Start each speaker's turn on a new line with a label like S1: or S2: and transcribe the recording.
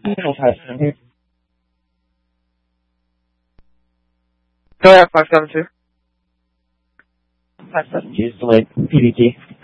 S1: No, 572.
S2: Go ahead, 572.
S1: 572 is delayed. PDT.